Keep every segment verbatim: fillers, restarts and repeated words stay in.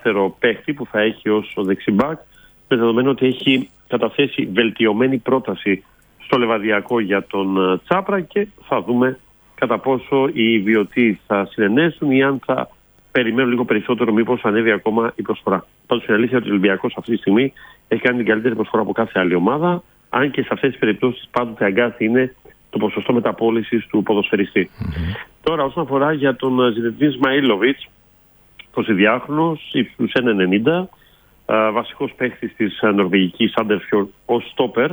δεύτερο παίχτη που θα έχει ως δεξιμπάκ, με δεδομένο ότι έχει καταθέσει βελτιωμένη πρόταση στο Λεβαδιακό για τον Τσάπρα και θα δούμε κατά πόσο οι βιωτοί θα συνενέσουν ή αν θα περιμένουν λίγο περισσότερο, μήπως ανέβει ακόμα η προσφορά. Πάντως η αλήθεια ότι ο Ολυμπιακός αυτή τη στιγμή έχει κάνει την καλύτερη προσφορά από κάθε άλλη ομάδα, αν και σε αυτές τις περιπτώσεις πάντοτε αγκάθι είναι το ποσοστό μεταπώλησης του ποδοσφαιριστή. Mm-hmm. Τώρα, όσον αφορά για τον Ζινεντίν Ισμαήλοβιτς, εικοσιδυάχρονος, ύψους ένα ενενήντα, βασικός παίκτης της νορβηγικής Σάντερφιορντ ως στόπερ.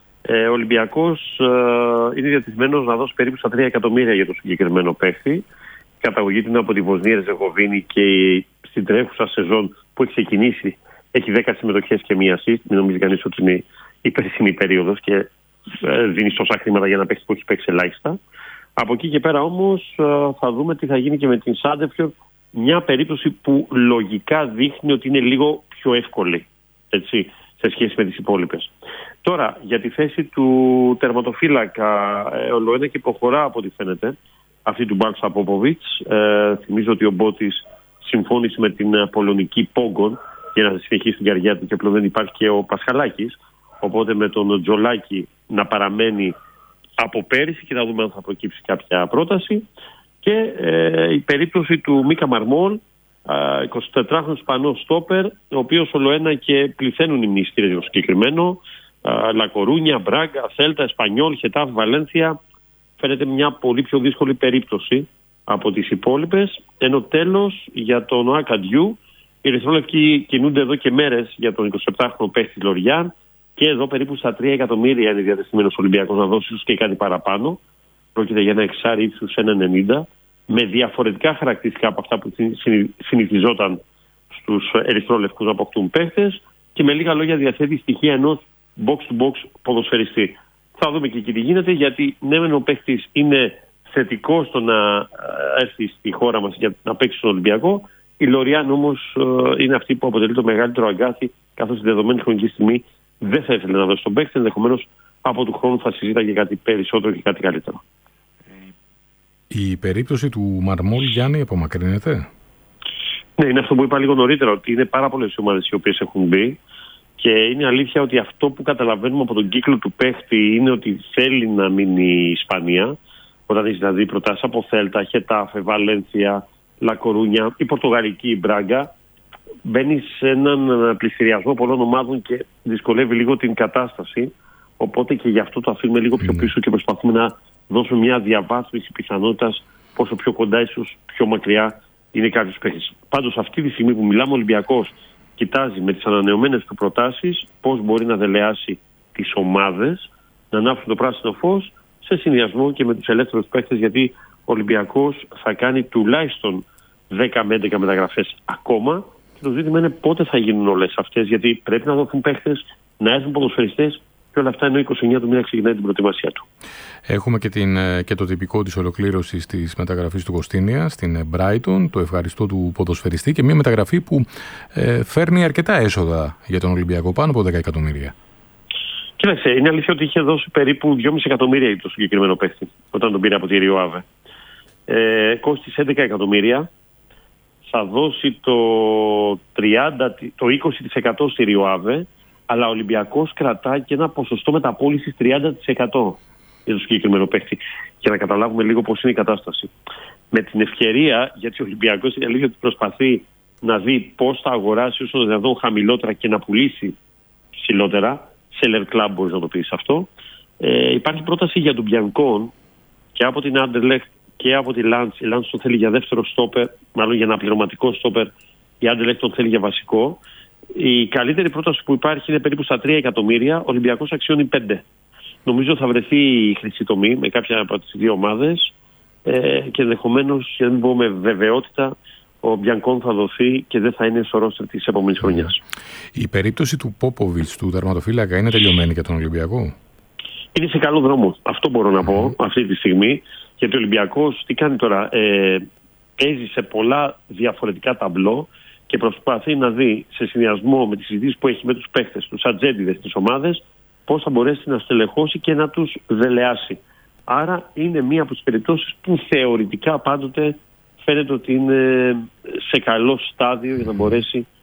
Ο Ολυμπιακός είναι διατεθειμένος να δώσει περίπου στα τρία εκατομμύρια για το συγκεκριμένο παίκτη. Η καταγωγή του είναι από τη Βοσνία Ερζεγοβίνη και στην τρέχουσα σεζόν που έχει ξεκινήσει έχει δέκα συμμετοχές και μία assist. Μην νομίζει κανείς ότι είναι η περσινή περίοδος και δίνει τόσα χρήματα για να παίξει που έχει παίξει ελάχιστα. Από εκεί και πέρα όμως θα δούμε τι θα γίνει και με την Σάντερφιορντ, μια περίπτωση που λογικά δείχνει ότι είναι λίγο πιο εύκολη, έτσι, σε σχέση με τις υπόλοιπες. Τώρα, για τη θέση του τερματοφύλακα, ε, ολοένα και προχωρά από ό,τι φαίνεται, αυτή του Μπάλτσα Πόποβιτς. Ε, θυμίζω ότι ο Μπότης συμφώνησε με την πολωνική Πόγκον για να συνεχίσει την καριέρα του και πλέον δεν υπάρχει και ο Πασχαλάκης. Οπότε με τον Τζολάκη να παραμένει από πέρυσι και να δούμε αν θα προκύψει κάποια πρόταση. Και ε, η περίπτωση του Μίκα Μαρμόλ, εικοσιτετράχρονος Ισπανός στόπερ, ο οποίος ολοένα και πληθαίνουν οι μνηστήρες για το συγκεκριμένο. Λακορούνια, Μπράγκα, Σέλτα, Εσπανιόλ, Χετάφ, Βαλένθια. Φαίνεται μια πολύ πιο δύσκολη περίπτωση από τις υπόλοιπες. Ενώ τέλος για τον Ακαντιού, οι ερυθρόλευκοι κινούνται εδώ και μέρες για τον εικοσιεπτάχρονο παίχτη Λοριάν και εδώ περίπου στα τρία εκατομμύρια είναι διατεθειμένος Ολυμπιακός να δώσει ίσως και κάτι παραπάνω. Πρόκειται για ένα εξάρι ύψους ένα ενενήντα με διαφορετικά χαρακτηριστικά από αυτά που συνηθιζόταν στους ερυθρόλευκους να αποκτούν παίχτες και με λίγα λόγια διαθέτει στοιχεία ενός box-to-box ποδοσφαιριστή. Θα δούμε και εκεί τι γίνεται, γιατί ναι μεν ο παίχτης είναι θετικός στο να έρθει στη χώρα μας για να παίξει στον Ολυμπιακό. Η Λοριάν όμως είναι αυτή που αποτελεί το μεγαλύτερο αγκάθι, καθώς στη δεδομένη χρονική στιγμή δεν θα ήθελε να δώσει τον παίχτη, ενδεχομένως από του χρόνου θα συζήταγε κάτι περισσότερο και κάτι καλύτερο. Η περίπτωση του Μαρμόλ, Γιάννη, απομακρύνεται? Ναι, είναι αυτό που είπα λίγο νωρίτερα, ότι είναι πάρα πολλές ομάδες οι οποίες έχουν μπει και είναι αλήθεια ότι αυτό που καταλαβαίνουμε από τον κύκλο του παίχτη είναι ότι θέλει να μείνει η Ισπανία. Όταν έχει δηλαδή προτάσεις από Θέλτα, Χετάφε, Βαλένθια, Λακορούνια, η Πορτογαλική, η Μπράγκα, μπαίνει σε έναν πληστηριασμό πολλών ομάδων και δυσκολεύει λίγο την κατάσταση. Οπότε και γι' αυτό το αφήνουμε λίγο πιο πίσω και προσπαθούμε να δώσουμε μια διαβάθμιση πιθανότητας πόσο πιο κοντά, ίσως πιο μακριά είναι κάποιος παίκτης. Πάντως αυτή τη στιγμή που μιλάμε, ο Ολυμπιακός κοιτάζει με τις ανανεωμένες του προτάσεις πώς μπορεί να δελεάσει τις ομάδες, να ανάψουν το πράσινο φως σε συνδυασμό και με τους ελεύθερους παίκτες, γιατί ο Ολυμπιακός θα κάνει τουλάχιστον δέκα με έντεκα μεταγραφές ακόμα και το ζήτημα είναι πότε θα γίνουν όλες αυτές, γιατί πρέπει να δοθούν παίκτες, να έρθουν ποδοσφαιριστές και όλα αυτά ενώ είκοσι εννέα του μήνα ξεκινάει την προετοιμασία του. Έχουμε και, την, και το τυπικό της ολοκλήρωσης της μεταγραφής του Κωστίνια στην Brighton, το ευχαριστώ του ποδοσφαιριστή, και μια μεταγραφή που ε, φέρνει αρκετά έσοδα για τον Ολυμπιακό, πάνω από δέκα εκατομμύρια. Κοίταξε, είναι αλήθεια ότι είχε δώσει περίπου δυόμισι εκατομμύρια για το συγκεκριμένο παίχτη όταν τον πήρε από τη Ριο Άβε. Ε, κόστησε έντεκα εκατομμύρια. Θα δώσει το, τριάντα, το είκοσι τοις εκατό στη Ριο Άβε, αλλά ο Ολυμπιακός κρατά και ένα ποσοστό μεταπώλησης τριάντα τοις εκατό για το συγκεκριμένο παίχτη. Για να καταλάβουμε λίγο πώς είναι η κατάσταση. Με την ευκαιρία, γιατί ο Ολυμπιακός είναι αλήθεια ότι προσπαθεί να δει πώς θα αγοράσει όσο το δυνατόν χαμηλότερα και να πουλήσει ψηλότερα. Seller Club μπορείς να το πεις αυτό. Ε, υπάρχει πρόταση για τον Μπιανκόν και από την Anderlecht και από τη Λάντς. Η Λάντς τον θέλει για δεύτερο στόπερ, μάλλον για ένα πληρωματικό στόπερ. Η Anderlecht τον θέλει για βασικό. Η καλύτερη πρόταση που υπάρχει είναι περίπου στα τρία εκατομμύρια. Ο Ολυμπιακός αξιώνει πέντε. Νομίζω θα βρεθεί η χρυσή τομή με κάποια από τις δύο ομάδες ε, και ενδεχομένως, για να μην πω με βεβαιότητα, ο Μπιανκόν θα δοθεί και δεν θα είναι στο ρόστερ της επόμενης χρονιάς. Η περίπτωση του Πόποβιτς, του τερματοφύλακα, είναι τελειωμένη για τον Ολυμπιακό? Είναι σε καλό δρόμο. Αυτό μπορώ να πω αυτή τη στιγμή. Γιατί ο Ολυμπιακός τι κάνει τώρα? Ε, παίζει σε πολλά διαφορετικά ταμπλό και προσπαθεί να δει σε συνδυασμό με τις συζητήσεις που έχει με τους παίχτες, τους ατζέντιδες της ομάδες, πώς θα μπορέσει να στελεχώσει και να τους δελεάσει. Άρα είναι μία από τις περιπτώσεις που θεωρητικά πάντοτε φαίνεται ότι είναι σε καλό στάδιο για να μπορέσει